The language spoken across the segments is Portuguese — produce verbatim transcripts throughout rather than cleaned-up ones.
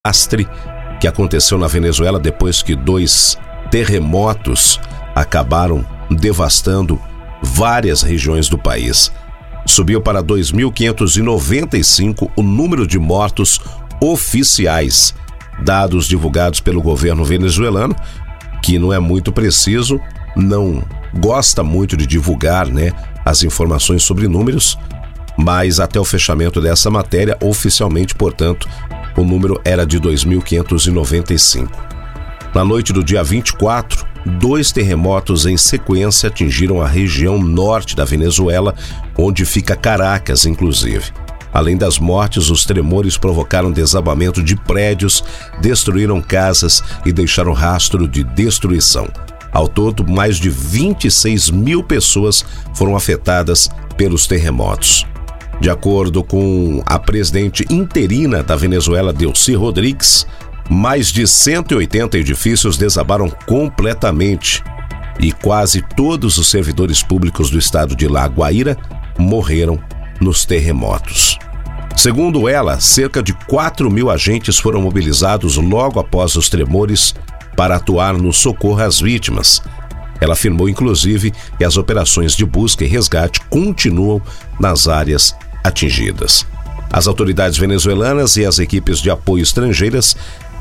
desastre que aconteceu na Venezuela depois que dois terremotos acabaram devastando várias regiões do país. Subiu para dois mil quinhentos e noventa e cinco o número de mortos oficiais, dados divulgados pelo governo venezuelano, que não é muito preciso, não gosta muito de divulgar, né, as informações sobre números, mas até o fechamento dessa matéria, oficialmente, portanto, o número era de dois mil quinhentos e noventa e cinco. Na noite do dia vinte e quatro, dois terremotos em sequência atingiram a região norte da Venezuela, onde fica Caracas, inclusive. Além das mortes, os tremores provocaram desabamento de prédios, destruíram casas e deixaram rastro de destruição. Ao todo, mais de vinte e seis mil pessoas foram afetadas pelos terremotos. De acordo com a presidente interina da Venezuela, Delcy Rodrigues, mais de cento e oitenta edifícios desabaram completamente e quase todos os servidores públicos do estado de La Guaira morreram nos terremotos. Segundo ela, cerca de quatro mil agentes foram mobilizados logo após os tremores para atuar no socorro às vítimas. Ela afirmou, inclusive, que as operações de busca e resgate continuam nas áreas atingidas. As autoridades venezuelanas e as equipes de apoio estrangeiras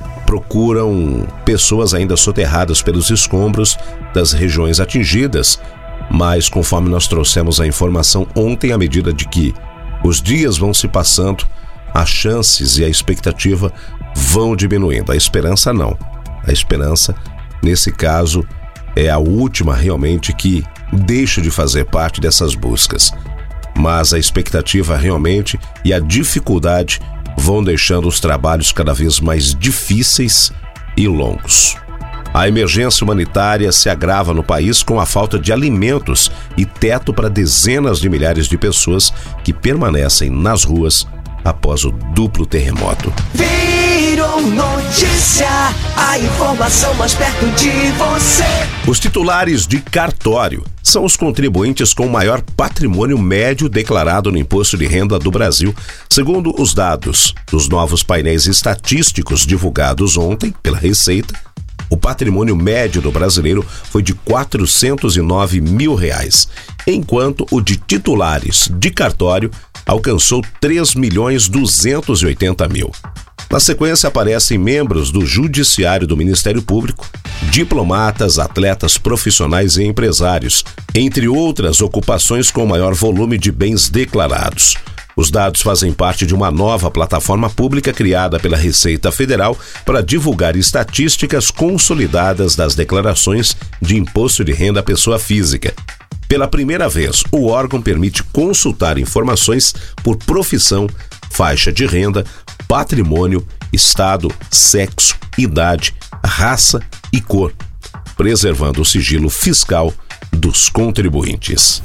procuram pessoas ainda soterradas pelos escombros das regiões atingidas, mas conforme nós trouxemos a informação ontem, à medida de que os dias vão se passando, as chances e a expectativa vão diminuindo. A esperança não. A esperança, nesse caso, é a última realmente que deixa de fazer parte dessas buscas. Mas a expectativa realmente e a dificuldade vão deixando os trabalhos cada vez mais difíceis e longos. A emergência humanitária se agrava no país com a falta de alimentos e teto para dezenas de milhares de pessoas que permanecem nas ruas após o duplo terremoto. Virou notícia, a informação mais perto de você. Os titulares de cartório são os contribuintes com o maior patrimônio médio declarado no Imposto de Renda do Brasil, segundo os dados dos novos painéis estatísticos divulgados ontem pela Receita. O patrimônio médio do brasileiro foi de quatrocentos e nove mil reais, enquanto o de titulares de cartório alcançou três milhões duzentos e oitenta mil. Na sequência aparecem membros do Judiciário do Ministério Público, diplomatas, atletas profissionais e empresários, entre outras ocupações com maior volume de bens declarados. Os dados fazem parte de uma nova plataforma pública criada pela Receita Federal para divulgar estatísticas consolidadas das declarações de imposto de renda à pessoa física. Pela primeira vez, o órgão permite consultar informações por profissão, faixa de renda, patrimônio, estado, sexo, idade, raça e cor, preservando o sigilo fiscal dos contribuintes.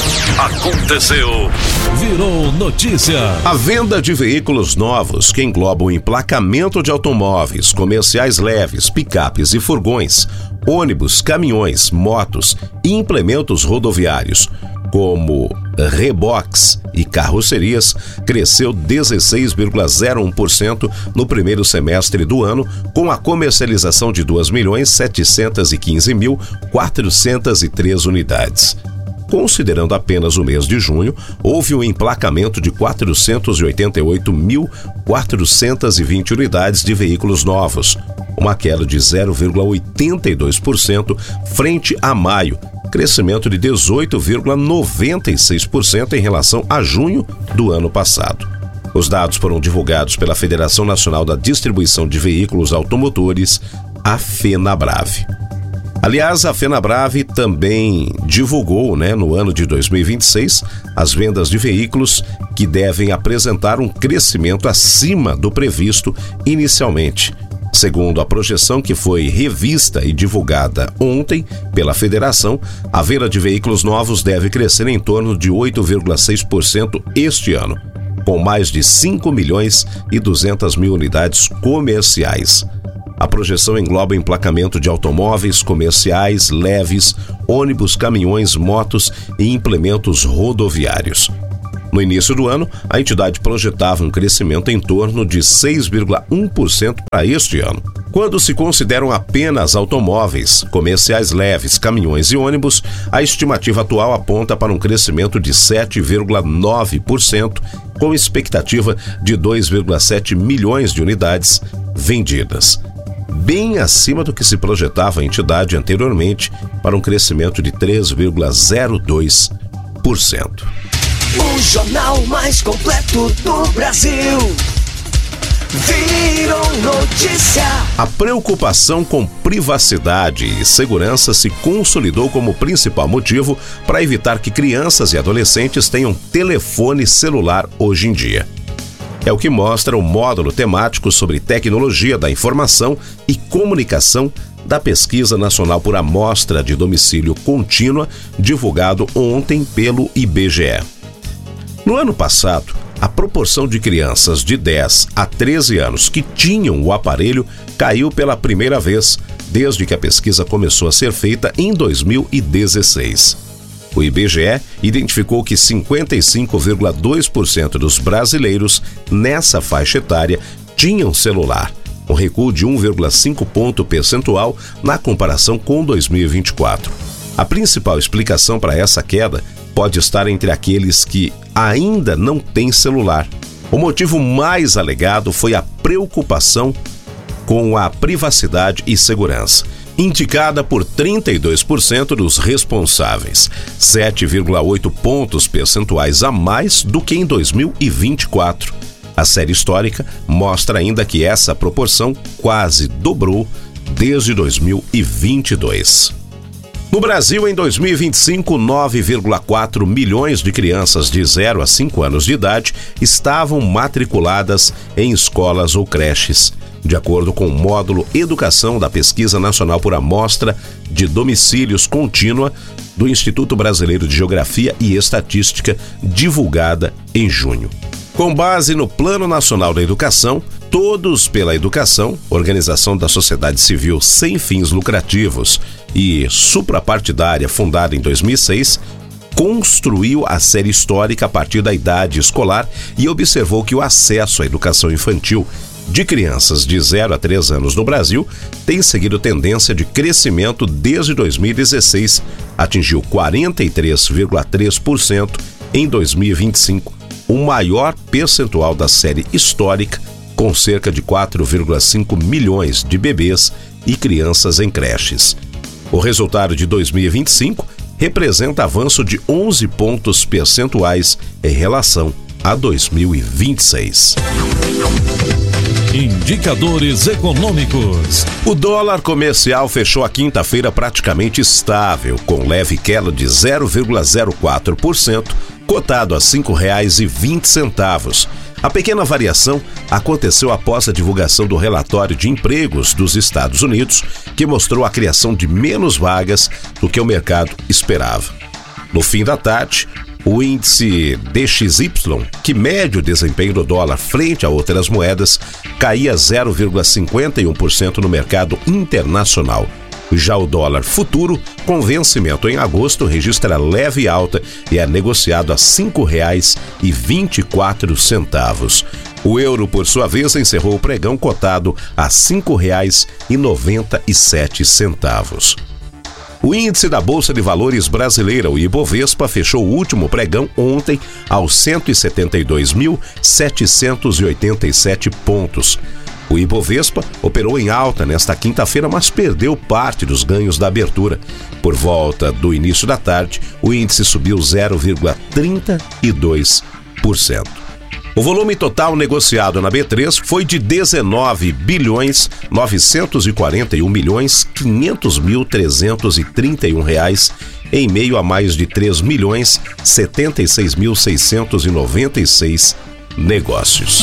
Aconteceu, virou notícia. A venda de veículos novos que englobam emplacamento de automóveis, comerciais leves, picapes e furgões, ônibus, caminhões, motos e implementos rodoviários, como reboques e carrocerias, cresceu dezesseis vírgula zero um por cento no primeiro semestre do ano, com a comercialização de dois milhões setecentos e quinze mil quatrocentos e três unidades. Considerando apenas o mês de junho, houve um emplacamento de quatrocentos e oitenta e oito mil quatrocentos e vinte unidades de veículos novos, uma queda de zero vírgula oitenta e dois por cento frente a maio, crescimento de dezoito vírgula noventa e seis por cento em relação a junho do ano passado. Os dados foram divulgados pela Federação Nacional da Distribuição de Veículos Automotores, a FenaBrave. Aliás, a FenaBrave também divulgou, né, no ano de dois mil e vinte e seis, as vendas de veículos que devem apresentar um crescimento acima do previsto inicialmente. Segundo a projeção que foi revista e divulgada ontem pela Federação, a venda de veículos novos deve crescer em torno de oito vírgula seis por cento este ano, com mais de cinco milhões e duzentas mil unidades comerciais. A projeção engloba emplacamento de automóveis, comerciais, leves, ônibus, caminhões, motos e implementos rodoviários. No início do ano, a entidade projetava um crescimento em torno de seis vírgula um por cento para este ano. Quando se consideram apenas automóveis, comerciais leves, caminhões e ônibus, a estimativa atual aponta para um crescimento de sete vírgula nove por cento, com expectativa de dois vírgula sete milhões de unidades vendidas, bem acima do que se projetava a entidade anteriormente, para um crescimento de três vírgula zero dois por cento. O jornal mais completo do Brasil. Virou notícia. A preocupação com privacidade e segurança se consolidou como principal motivo para evitar que crianças e adolescentes tenham telefone celular hoje em dia. É o que mostra o módulo temático sobre tecnologia da informação e comunicação da Pesquisa Nacional por Amostra de Domicílio Contínua, divulgado ontem pelo I B G E. No ano passado, a proporção de crianças de dez a treze anos que tinham o aparelho caiu pela primeira vez desde que a pesquisa começou a ser feita em dois mil e dezesseis. O I B G E identificou que cinquenta e cinco vírgula dois por cento dos brasileiros nessa faixa etária tinham celular, um recuo de um vírgula cinco ponto percentual na comparação com dois mil e vinte e quatro. A principal explicação para essa queda pode estar entre aqueles que ainda não têm celular. O motivo mais alegado foi a preocupação com a privacidade e segurança, indicada por trinta e dois por cento dos responsáveis, sete vírgula oito pontos percentuais a mais do que em dois mil e vinte e quatro. A série histórica mostra ainda que essa proporção quase dobrou desde dois mil e vinte e dois. No Brasil, em dois mil e vinte e cinco, nove vírgula quatro milhões de crianças de zero a cinco anos de idade estavam matriculadas em escolas ou creches, de acordo com o módulo Educação da Pesquisa Nacional por Amostra de Domicílios Contínua do Instituto Brasileiro de Geografia e Estatística, divulgada em junho. Com base no Plano Nacional da Educação, Todos pela Educação, organização da sociedade civil sem fins lucrativos e suprapartidária fundada em dois mil e seis, construiu a série histórica a partir da idade escolar e observou que o acesso à educação infantil de crianças de zero a três anos no Brasil tem seguido tendência de crescimento desde dois mil e dezesseis, atingiu quarenta e três vírgula três por cento em dois mil e vinte e cinco, o maior percentual da série histórica, com cerca de quatro vírgula cinco milhões de bebês e crianças em creches. O resultado de dois mil e vinte e cinco representa avanço de onze pontos percentuais em relação a dois mil e vinte e seis. Indicadores econômicos. O dólar comercial fechou a quinta-feira praticamente estável, com leve queda de zero vírgula zero quatro por cento, cotado a cinco reais e vinte centavos. A pequena variação aconteceu após a divulgação do relatório de empregos dos Estados Unidos, que mostrou a criação de menos vagas do que o mercado esperava. No fim da tarde, o índice D X Y, que mede o desempenho do dólar frente a outras moedas, caía zero vírgula cinquenta e um por cento no mercado internacional. Já o dólar futuro, com vencimento em agosto, registra leve alta e é negociado a cinco reais e vinte e quatro centavos. O euro, por sua vez, encerrou o pregão cotado a cinco reais e noventa e sete centavos. O índice da Bolsa de Valores brasileira, o Ibovespa, fechou o último pregão ontem aos cento e setenta e dois mil setecentos e oitenta e sete pontos. O Ibovespa operou em alta nesta quinta-feira, mas perdeu parte dos ganhos da abertura. Por volta do início da tarde, o índice subiu zero vírgula trinta e dois por cento. O volume total negociado na B três foi de dezenove bilhões novecentos e quarenta e um milhões quinhentos mil trezentos e trinta e um reais, em meio a mais de três milhões setenta e seis mil seiscentos e noventa e seis negócios.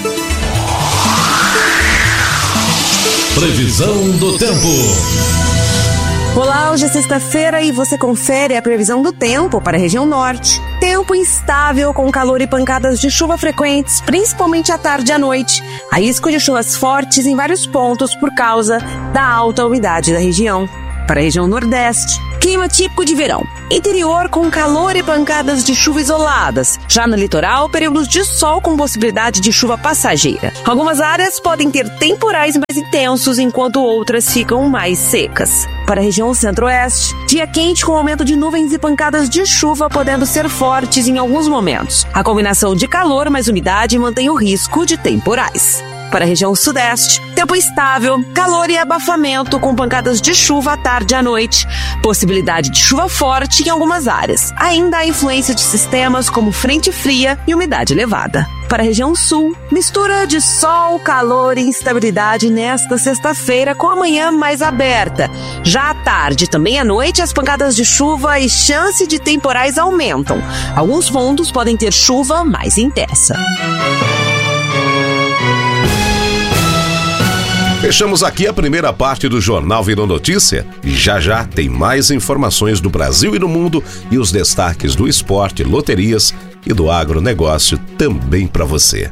Previsão do tempo. Olá, hoje é sexta-feira e você confere a previsão do tempo para a região norte. Tempo instável com calor e pancadas de chuva frequentes, principalmente à tarde e à noite. Há risco de chuvas fortes em vários pontos por causa da alta umidade da região. Para a região nordeste, Clima típico de verão. Interior com calor e pancadas de chuva isoladas. Já no litoral, períodos de sol com possibilidade de chuva passageira. Algumas áreas podem ter temporais mais intensos, enquanto outras ficam mais secas. Para a região centro-oeste, dia quente com aumento de nuvens e pancadas de chuva podendo ser fortes em alguns momentos. A combinação de calor mais umidade mantém o risco de temporais. Para a região sudeste, tempo estável, calor e abafamento com pancadas de chuva à tarde e à noite. Possibilidade de chuva forte em algumas áreas. Ainda há influência de sistemas como frente fria e umidade elevada. Para a região sul, mistura de sol, calor e instabilidade nesta sexta-feira com a manhã mais aberta. Já à tarde, também à noite, as pancadas de chuva e chance de temporais aumentam. Alguns pontos podem ter chuva mais intensa. Fechamos aqui a primeira parte do Jornal Virou Notícia e já já tem mais informações do Brasil e do mundo e os destaques do esporte, loterias e do agronegócio também para você.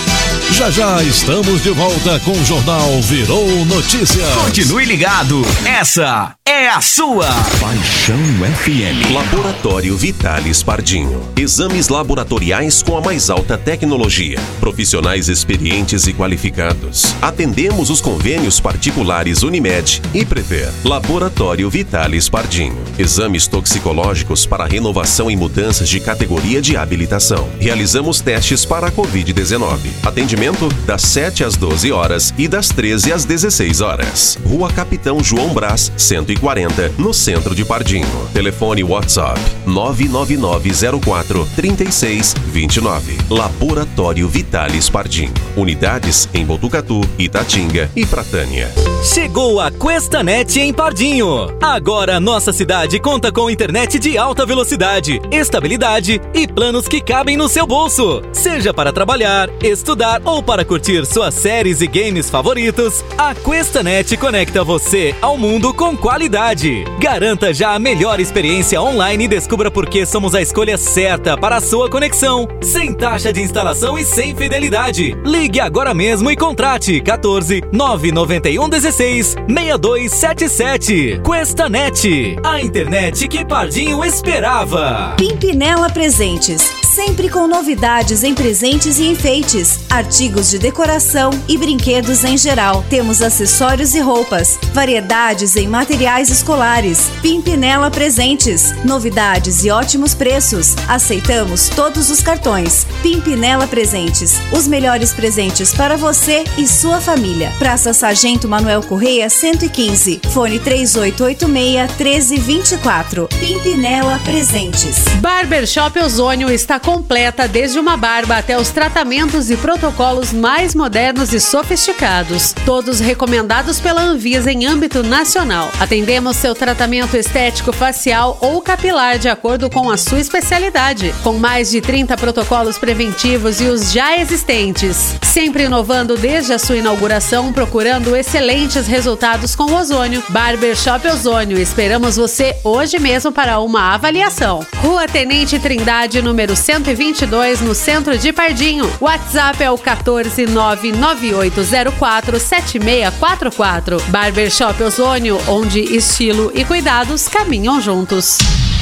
Já já estamos de volta com o Jornal Virou Notícia. Continue ligado, essa é a sua Paixão F M. Laboratório Vitalis Pardinho. Exames laboratoriais com a mais alta tecnologia. Profissionais experientes e qualificados. Atendemos os convênios particulares Unimed e Prever. Laboratório Vitalis Pardinho. Exames toxicológicos para renovação e mudanças de categoria de habilitação. Realizamos testes para a covid dezenove. Atendimento das sete às doze horas e das treze às dezesseis horas. Rua Capitão João Brás, cento e quarenta, no centro de Pardinho. Telefone WhatsApp nove nove nove zero quatro três seis dois nove. Laboratório Vitalis Pardinho. Unidades em Botucatu, Itatinga e Pratânia. Chegou a Questanet em Pardinho. Agora nossa cidade conta com internet de alta velocidade, estabilidade e planos que cabem no seu bolso. Seja para trabalhar, estudar ou para curtir suas séries e games favoritos, a Questanet conecta você ao mundo com qualidade. Garanta já a melhor experiência online e descubra por que somos a escolha certa para a sua conexão, sem taxa de instalação e sem fidelidade. Ligue agora mesmo e contrate quatorze, nove nove um, dezesseis, seis dois sete sete. Questanet, a internet que Pardinho esperava. Pimpinela Presentes, sempre com novidades em presentes e enfeites, artigos de decoração e brinquedos em geral. Temos acessórios e roupas, variedades em materiais escolares. Pimpinela Presentes, novidades e ótimos preços. Aceitamos todos os cartões. Pimpinela Presentes, os melhores presentes para você e sua família. Praça Sargento Manuel Correia, cento e quinze. Fone três oito oito seis, um três dois quatro. Pimpinela Presentes. Barbershop Ozônio está completa desde uma barba até os tratamentos e protocolos mais modernos e sofisticados, todos recomendados pela Anvisa em âmbito nacional. Atendemos seu tratamento estético facial ou capilar de acordo com a sua especialidade, com mais de trinta protocolos preventivos e os já existentes, sempre inovando desde a sua inauguração, procurando excelentes resultados com o ozônio. Barbershop Ozônio, esperamos você hoje mesmo para uma avaliação. Rua Tenente Trindade, número cento e vinte e dois, no centro de Pardinho. WhatsApp é o quatorze, nove nove oito zero quatro, sete seis quatro quatro. Barbershop Ozônio, onde estilo e cuidados caminham juntos.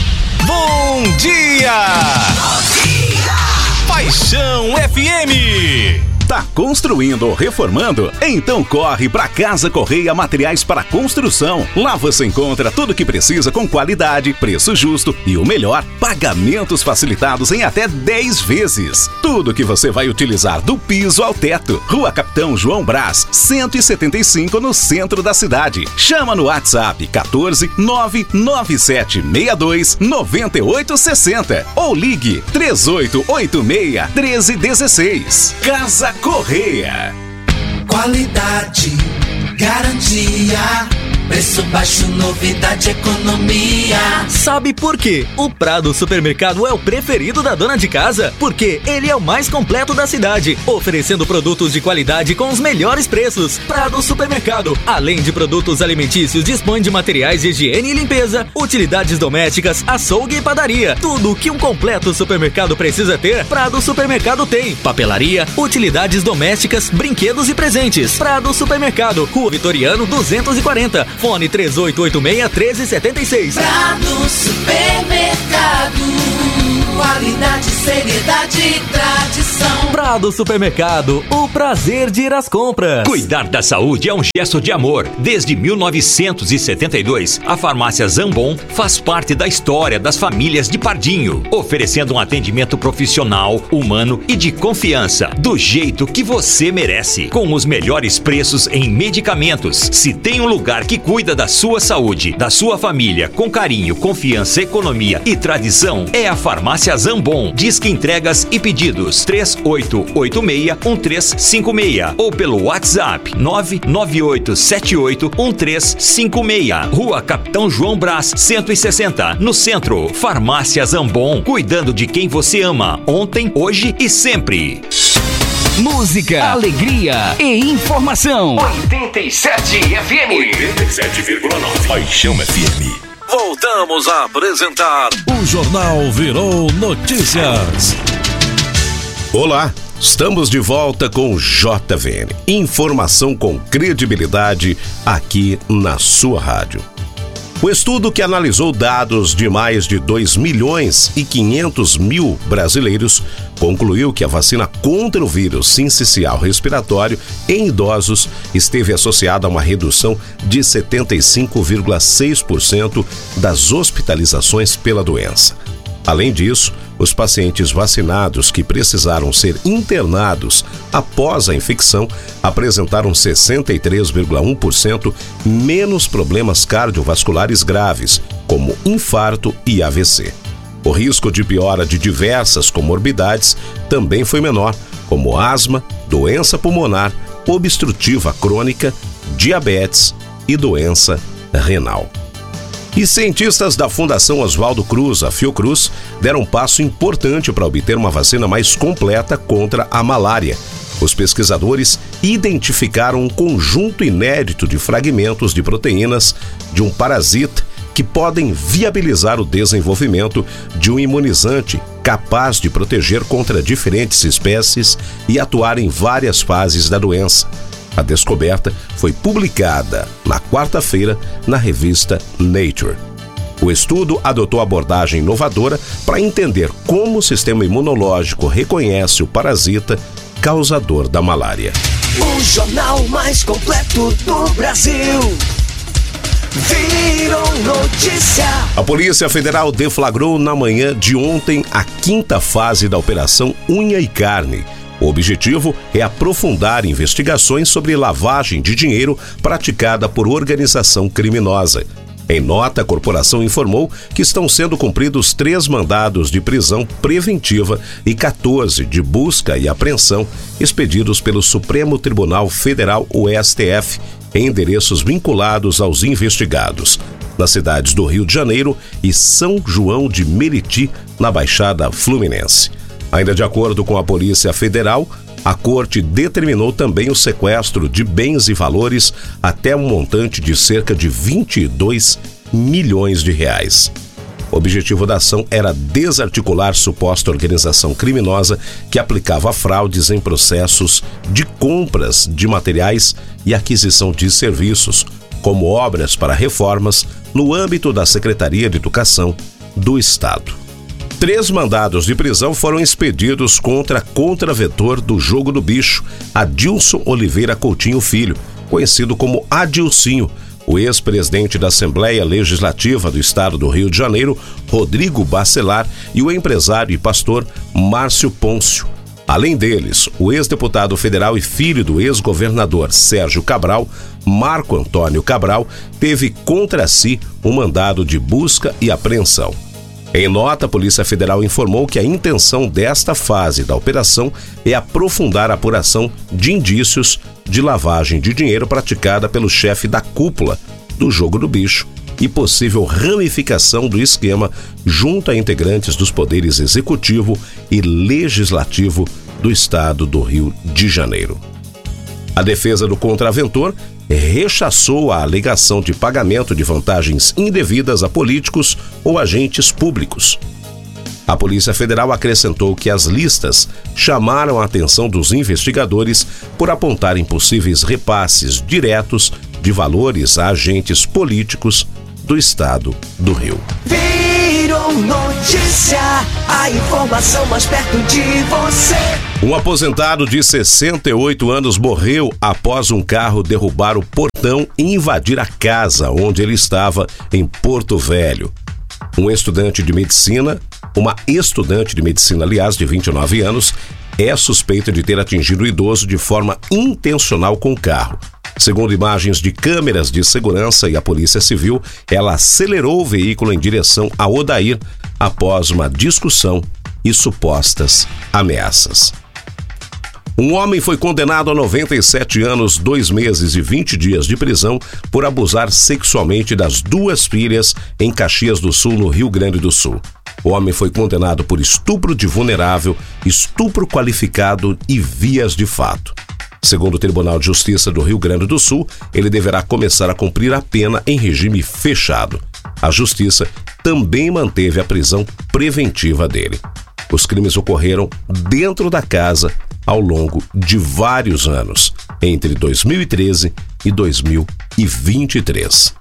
Bom dia! Bom dia! Paixão F M. Tá construindo ou reformando? Então corre para Casa Correia Materiais para Construção. Lá você encontra tudo o que precisa com qualidade, preço justo e o melhor, pagamentos facilitados em até dez vezes. Tudo que você vai utilizar do piso ao teto. Rua Capitão João Brás, cento e setenta e cinco, no centro da cidade. Chama no WhatsApp quatorze, nove nove sete seis dois, nove oito seis zero ou ligue três oito oito seis, um três um seis. Casa Correia. Qualidade, garantia, preço baixo, novidade, economia. Sabe por quê? O Prado Supermercado é o preferido da dona de casa, porque ele é o mais completo da cidade, oferecendo produtos de qualidade com os melhores preços. Prado Supermercado, além de produtos alimentícios, dispõe de materiais de higiene e limpeza, utilidades domésticas, açougue e padaria. Tudo o que um completo supermercado precisa ter, Prado Supermercado tem. Papelaria, utilidades domésticas, brinquedos e presentes. Prado Supermercado, Rua Vitoriano duzentos e quarenta, Fone três oito oito seis, um três sete seis. Prado Supermercado, qualidade, seriedade e tradição. Prado Supermercado, o prazer de ir às compras. Cuidar da saúde é um gesto de amor. Desde mil novecentos e setenta e dois, a farmácia Zambon faz parte da história das famílias de Pardinho, oferecendo um atendimento profissional, humano e de confiança, do jeito que você merece, com os melhores preços em medicamentos. Se tem um lugar que cuida da sua saúde, da sua família, com carinho, confiança, economia e tradição, é a farmácia Zambon. Disque entregas e pedidos três oito oito seis, um três cinco seis ou pelo WhatsApp nove nove oito sete oito um três cinco seis. Rua Capitão João Brás, cento e sessenta, no centro. Farmácia Zambon, cuidando de quem você ama, ontem, hoje e sempre. Música, alegria e informação. oitenta e sete F M. oitenta e sete vírgula nove. Paixão F M. Voltamos a apresentar o Jornal Virou Notícias. Olá, estamos de volta com o J V N. Informação com credibilidade aqui na sua rádio. O estudo que analisou dados de mais de dois milhões e quinhentos mil brasileiros concluiu que a vacina contra o vírus sincicial respiratório em idosos esteve associada a uma redução de setenta e cinco vírgula seis por cento das hospitalizações pela doença. Além disso, os pacientes vacinados que precisaram ser internados após a infecção apresentaram sessenta e três vírgula um por cento menos problemas cardiovasculares graves, como infarto e A V C. O risco de piora de diversas comorbidades também foi menor, como asma, doença pulmonar, obstrutiva crônica, diabetes e doença renal. E cientistas da Fundação Oswaldo Cruz, a Fiocruz, deram um passo importante para obter uma vacina mais completa contra a malária. Os pesquisadores identificaram um conjunto inédito de fragmentos de proteínas de um parasita que podem viabilizar o desenvolvimento de um imunizante capaz de proteger contra diferentes espécies e atuar em várias fases da doença. A descoberta foi publicada na quarta-feira na revista Nature. O estudo adotou abordagem inovadora para entender como o sistema imunológico reconhece o parasita causador da malária. O jornal mais completo do Brasil. Virou notícia. A Polícia Federal deflagrou na manhã de ontem a quinta fase da Operação Unha e Carne. O objetivo é aprofundar investigações sobre lavagem de dinheiro praticada por organização criminosa. Em nota, a corporação informou que estão sendo cumpridos três mandados de prisão preventiva e quatorze de busca e apreensão expedidos pelo Supremo Tribunal Federal, o S T F, em endereços vinculados aos investigados, nas cidades do Rio de Janeiro e São João de Meriti, na Baixada Fluminense. Ainda de acordo com a Polícia Federal, a Corte determinou também o sequestro de bens e valores até um montante de cerca de vinte e dois milhões de reais. O objetivo da ação era desarticular suposta organização criminosa que aplicava fraudes em processos de compras de materiais e aquisição de serviços, como obras para reformas, no âmbito da Secretaria de Educação do Estado. Três mandados de prisão foram expedidos contra contraventor do Jogo do Bicho, Adilson Oliveira Coutinho Filho, conhecido como Adilcinho, o ex-presidente da Assembleia Legislativa do Estado do Rio de Janeiro, Rodrigo Bacelar, e o empresário e pastor Márcio Pôncio. Além deles, o ex-deputado federal e filho do ex-governador Sérgio Cabral, Marco Antônio Cabral, teve contra si um mandado de busca e apreensão. Em nota, a Polícia Federal informou que a intenção desta fase da operação é aprofundar a apuração de indícios de lavagem de dinheiro praticada pelo chefe da cúpula do Jogo do Bicho e possível ramificação do esquema junto a integrantes dos poderes executivo e legislativo do Estado do Rio de Janeiro. A defesa do contraventor rechaçou a alegação de pagamento de vantagens indevidas a políticos ou agentes públicos. A Polícia Federal acrescentou que as listas chamaram a atenção dos investigadores por apontarem possíveis repasses diretos de valores a agentes políticos do estado do Rio. Virou notícia, a informação mais perto de você. Um aposentado de sessenta e oito anos morreu após um carro derrubar o portão e invadir a casa onde ele estava em Porto Velho. Um estudante de medicina, uma estudante de medicina, aliás, de vinte e nove anos, é suspeita de ter atingido o idoso de forma intencional com o carro. Segundo imagens de câmeras de segurança e a Polícia Civil, ela acelerou o veículo em direção a Odair após uma discussão e supostas ameaças. Um homem foi condenado a noventa e sete anos, dois meses e vinte dias de prisão por abusar sexualmente das duas filhas em Caxias do Sul, no Rio Grande do Sul. O homem foi condenado por estupro de vulnerável, estupro qualificado e vias de fato. Segundo o Tribunal de Justiça do Rio Grande do Sul, ele deverá começar a cumprir a pena em regime fechado. A Justiça também manteve a prisão preventiva dele. Os crimes ocorreram dentro da casa ao longo de vários anos, entre dois mil e treze e dois mil e vinte e três.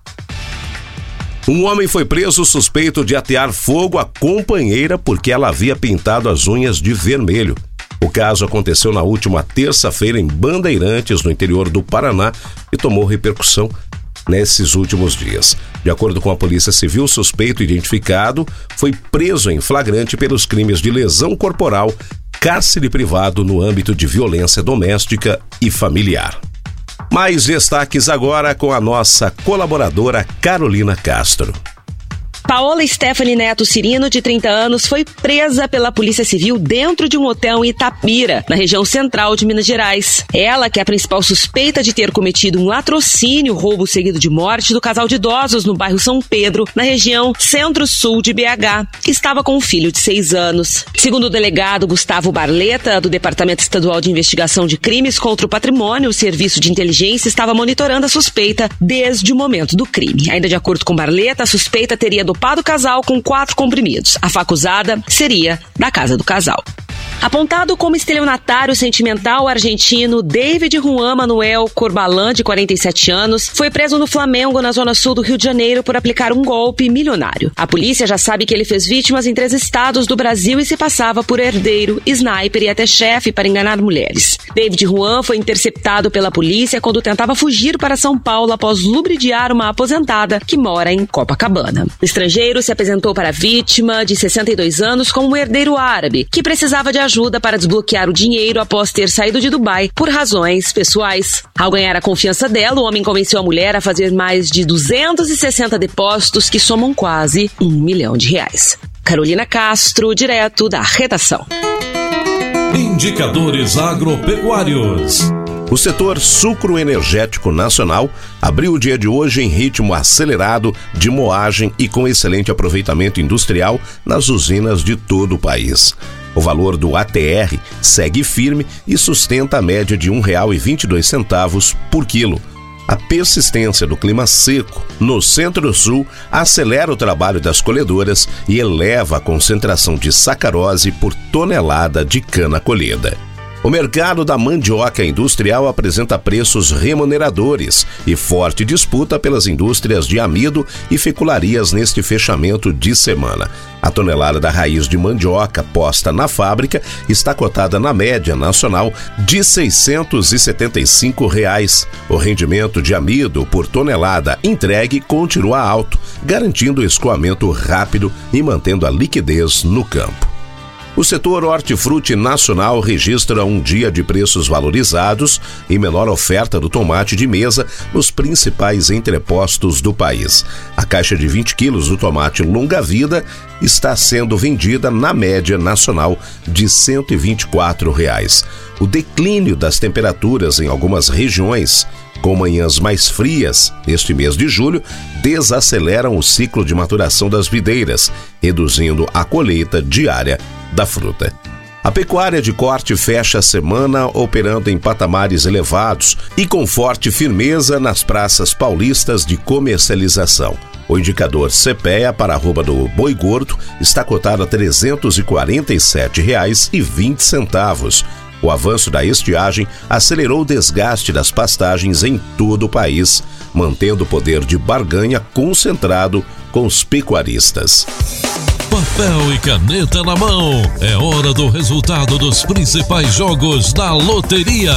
Um homem foi preso suspeito de atear fogo à companheira porque ela havia pintado as unhas de vermelho. O caso aconteceu na última terça-feira em Bandeirantes, no interior do Paraná, e tomou repercussão nesses últimos dias. De acordo com a Polícia Civil, o suspeito identificado foi preso em flagrante pelos crimes de lesão corporal, cárcere privado no âmbito de violência doméstica e familiar. Mais destaques agora com a nossa colaboradora Carolina Castro. Paola Stephanie Neto Cirino, de trinta anos, foi presa pela Polícia Civil dentro de um hotel em Itapira, na região central de Minas Gerais. Ela, que é a principal suspeita de ter cometido um latrocínio, roubo seguido de morte do casal de idosos no bairro São Pedro, na região centro-sul de B H, que estava com um filho de seis anos. Segundo o delegado Gustavo Barleta, do Departamento Estadual de Investigação de Crimes contra o Patrimônio, o Serviço de Inteligência estava monitorando a suspeita desde o momento do crime. Ainda de acordo com Barleta, a suspeita teria dopado o casal com quatro comprimidos. A faca usada seria da casa do casal. Apontado como estelionatário sentimental, o argentino David Juan Manuel Corbalan, de quarenta e sete anos, foi preso no Flamengo, na zona sul do Rio de Janeiro, por aplicar um golpe milionário. A polícia já sabe que ele fez vítimas em três estados do Brasil e se passava por herdeiro, sniper e até chefe para enganar mulheres. David Juan foi interceptado pela polícia quando tentava fugir para São Paulo após lubridiar uma aposentada que mora em Copacabana. O estrangeiro se apresentou para a vítima, de sessenta e dois anos, como um herdeiro árabe, que precisava de ajuda ajuda para desbloquear o dinheiro após ter saído de Dubai por razões pessoais. Ao ganhar a confiança dela, o homem convenceu a mulher a fazer mais de duzentos e sessenta depósitos que somam quase um milhão de reais. Carolina Castro, direto da redação. Indicadores agropecuários. O setor sucroenergético nacional abriu o dia de hoje em ritmo acelerado de moagem e com excelente aproveitamento industrial nas usinas de todo o país. O valor do A T R segue firme e sustenta a média de um real e vinte e dois centavos por quilo. A persistência do clima seco no Centro-Sul acelera o trabalho das colhedoras e eleva a concentração de sacarose por tonelada de cana colhida. O mercado da mandioca industrial apresenta preços remuneradores e forte disputa pelas indústrias de amido e fecularias neste fechamento de semana. A tonelada da raiz de mandioca posta na fábrica está cotada na média nacional de seiscentos e setenta e cinco reais. O rendimento de amido por tonelada entregue continua alto, garantindo o escoamento rápido e mantendo a liquidez no campo. O setor hortifruti nacional registra um dia de preços valorizados e menor oferta do tomate de mesa nos principais entrepostos do país. A caixa de vinte quilos do tomate longa-vida está sendo vendida na média nacional de cento e vinte e quatro reais. O declínio das temperaturas em algumas regiões, com manhãs mais frias neste mês de julho, desaceleram o ciclo de maturação das videiras, reduzindo a colheita diária da fruta. A pecuária de corte fecha a semana operando em patamares elevados e com forte firmeza nas praças paulistas de comercialização. O indicador C P E A para a arroba do boi gordo está cotado a trezentos e quarenta e sete reais e vinte centavos. O avanço da estiagem acelerou o desgaste das pastagens em todo o país, mantendo o poder de barganha concentrado com os pecuaristas. Papel e caneta na mão, é hora do resultado dos principais jogos da loteria.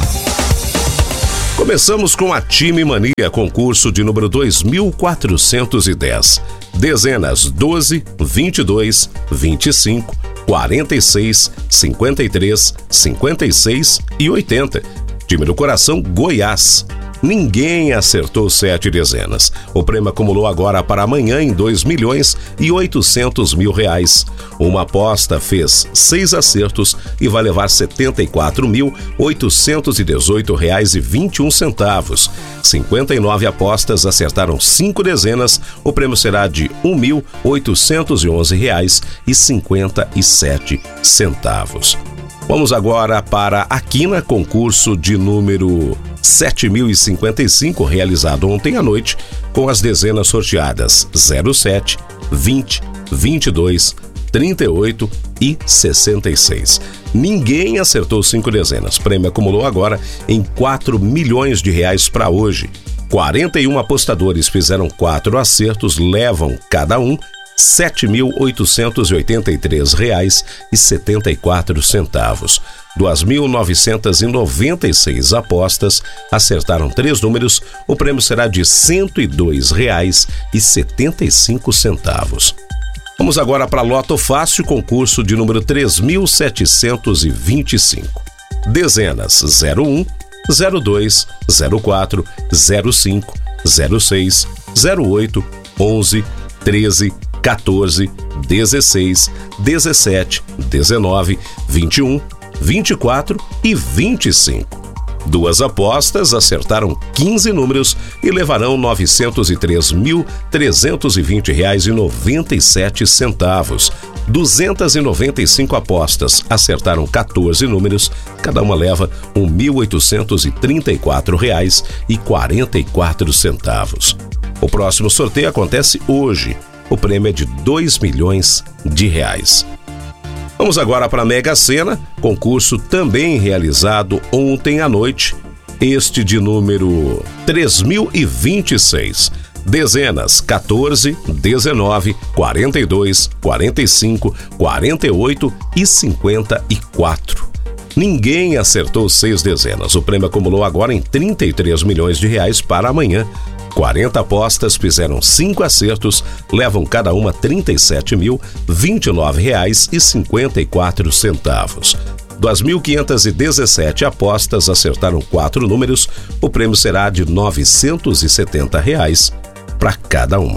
Começamos com a Time Mania, concurso de número dois mil quatrocentos e dez. Dezenas doze, vinte e dois, vinte e cinco, quarenta e seis, cinquenta e três, cinquenta e seis e oitenta. Time do coração, Goiás. Ninguém acertou sete dezenas. O prêmio acumulou agora para amanhã em dois milhões e oitocentos mil reais. Uma aposta fez seis acertos e vai levar setenta e quatro mil oitocentos e dezoito reais e vinte e um centavos. cinquenta e nove apostas acertaram cinco dezenas. O prêmio será de um mil oitocentos e onze reais e cinquenta e sete centavos. Vamos agora para a Quina, concurso de número sete mil e cinquenta e cinco, realizado ontem à noite, com as dezenas sorteadas zero sete, vinte, vinte e dois, trinta e oito e sessenta e seis. Ninguém acertou cinco dezenas. Prêmio acumulou agora em quatro milhões de reais para hoje. quarenta e um apostadores fizeram quatro acertos, levam cada um sete mil oitocentos e oitenta e três reais e setenta e quatro centavos. duas mil novecentas e noventa e seis apostas acertaram três números. O prêmio será de cento e dois reais e setenta e cinco centavos. Vamos agora para Loto Fácil, concurso de número três mil setecentos e vinte e cinco. Dezenas zero um, zero dois, zero quatro, zero cinco, zero seis, zero oito, onze, treze, quatorze, dezesseis, dezessete, dezenove, vinte e um, vinte e quatro e vinte e cinco. Duas apostas acertaram quinze números e levarão novecentos e três mil trezentos e vinte reais e noventa e sete centavos. duzentas e noventa e cinco apostas acertaram quatorze números, cada uma leva mil oitocentos e trinta e quatro reais e quarenta e quatro centavos. O próximo sorteio acontece hoje. O prêmio é de dois milhões de reais. Vamos agora para a Mega Sena, concurso também realizado ontem à noite, este de número três mil e vinte e seis. Dezenas quatorze, dezenove, quarenta e dois, quarenta e cinco, quarenta e oito e cinquenta e quatro. Ninguém acertou seis dezenas. O prêmio acumulou agora em trinta e três milhões de reais para amanhã. quarenta apostas fizeram cinco acertos, levam cada uma trinta e sete mil vinte e nove reais e cinquenta e quatro centavos. duas mil quinhentas e dezessete apostas acertaram quatro números. O prêmio será de novecentos e setenta reais para cada uma.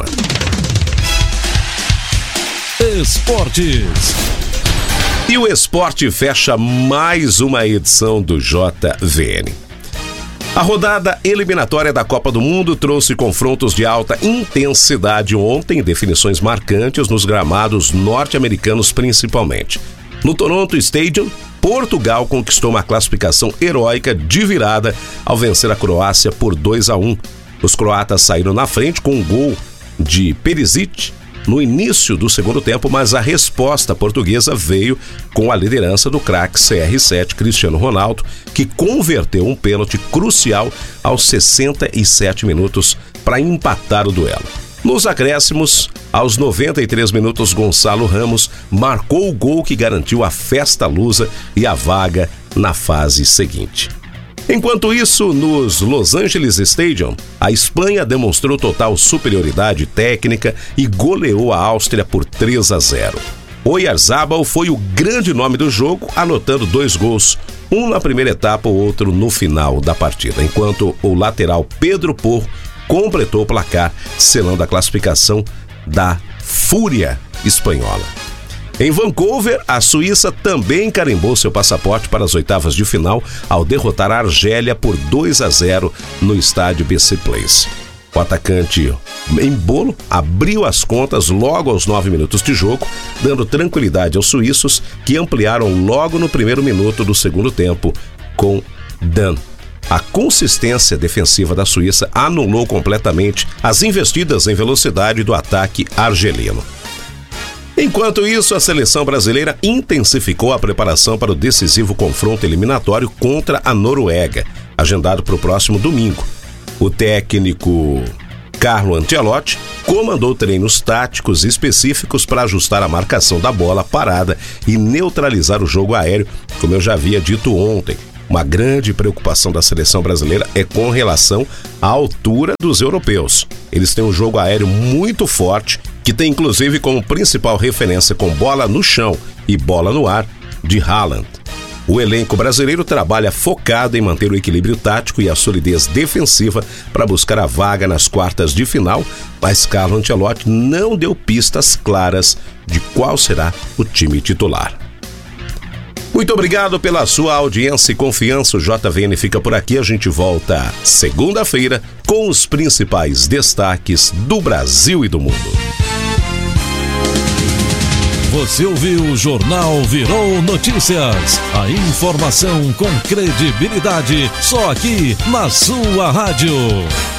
Esportes. E o esporte fecha mais uma edição do J V N. A rodada eliminatória da Copa do Mundo trouxe confrontos de alta intensidade ontem, definições marcantes nos gramados norte-americanos principalmente. No Toronto Stadium, Portugal conquistou uma classificação heróica de virada ao vencer a Croácia por dois a um. Os croatas saíram na frente com um gol de Perisic no início do segundo tempo, mas a resposta portuguesa veio com a liderança do craque C R sete Cristiano Ronaldo, que converteu um pênalti crucial aos sessenta e sete minutos para empatar o duelo. Nos acréscimos, aos noventa e três minutos, Gonçalo Ramos marcou o gol que garantiu a festa lusa e a vaga na fase seguinte. Enquanto isso, nos Los Angeles Stadium, a Espanha demonstrou total superioridade técnica e goleou a Áustria por três a zero. Oyarzabal foi o grande nome do jogo, anotando dois gols, um na primeira etapa, o outro no final da partida, enquanto o lateral Pedro Porro completou o placar, selando a classificação da Fúria espanhola. Em Vancouver, a Suíça também carimbou seu passaporte para as oitavas de final ao derrotar a Argélia por dois a zero no estádio B C Place. O atacante Embolo abriu as contas logo aos nove minutos de jogo, dando tranquilidade aos suíços, que ampliaram logo no primeiro minuto do segundo tempo com Dan. A consistência defensiva da Suíça anulou completamente as investidas em velocidade do ataque argelino. Enquanto isso, a seleção brasileira intensificou a preparação para o decisivo confronto eliminatório contra a Noruega, agendado para o próximo domingo. O técnico Carlo Ancelotti comandou treinos táticos específicos para ajustar a marcação da bola parada e neutralizar o jogo aéreo, como eu já havia dito ontem. Uma grande preocupação da seleção brasileira é com relação à altura dos europeus. Eles têm um jogo aéreo muito forte, que tem inclusive como principal referência com bola no chão e bola no ar de Haaland. O elenco brasileiro trabalha focado em manter o equilíbrio tático e a solidez defensiva para buscar a vaga nas quartas de final, mas Carlo Ancelotti não deu pistas claras de qual será o time titular. Muito obrigado pela sua audiência e confiança. O J V N fica por aqui. A gente volta segunda-feira com os principais destaques do Brasil e do mundo. Você ouviu o Jornal Virou Notícias. A informação com credibilidade só aqui na sua rádio.